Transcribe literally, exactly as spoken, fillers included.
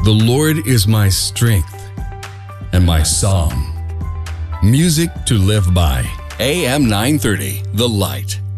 The Lord is my strength and my song, music to live by. A M nine thirty, The Light.